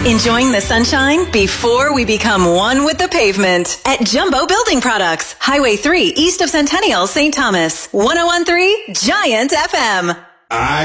Enjoying the sunshine before we become one with the pavement at Jumbo Building Products, Highway 3, east of Centennial, St. Thomas. 101.3 Giant FM.